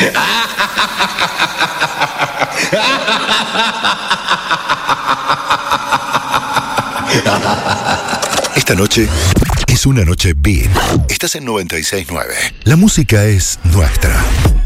Esta noche es una noche Beat. Estás en 96.9. La música es nuestra.